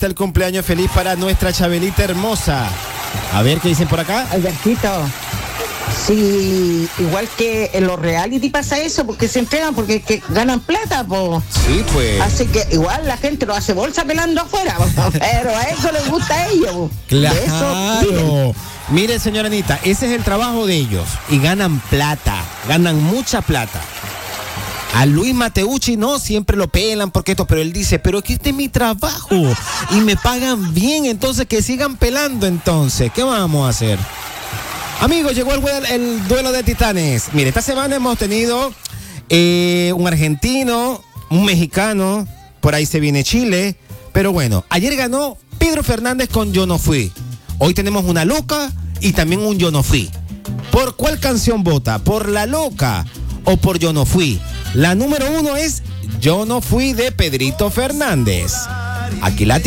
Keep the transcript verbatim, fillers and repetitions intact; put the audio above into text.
está el cumpleaños feliz para nuestra Chabelita hermosa. A ver, ¿qué dicen por acá? Albertito, sí, igual que en los reality pasa eso, porque se entregan, porque que ganan plata, po. Sí, pues. Así que igual la gente lo hace bolsa pelando afuera, po, pero a eso les gusta a ellos, po. Claro. De eso, Mire, señora Anita, ese es el trabajo de ellos y ganan plata, ganan mucha plata. A Luis Mateucci no, siempre lo pelan porque esto, pero él dice, pero es que este es mi trabajo y me pagan bien, entonces que sigan pelando entonces, ¿qué vamos a hacer? Amigos, llegó el, el duelo de titanes. Mire, esta semana hemos tenido eh, un argentino, un mexicano, por ahí se viene Chile, pero bueno, ayer ganó Pedro Fernández con Yo No Fui. Hoy tenemos una loca y también un Yo No Fui. ¿Por cuál canción vota? ¿Por La Loca o por Yo No Fui? La número uno es Yo No Fui de Pedrito Fernández. Aquí la